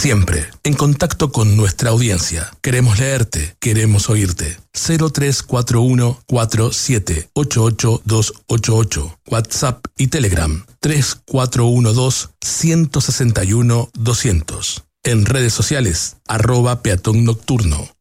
Siempre en contacto con nuestra audiencia. Queremos leerte, queremos oírte. 0341-4788-288. WhatsApp y Telegram 3412-161-200. En redes sociales, @peatón nocturno.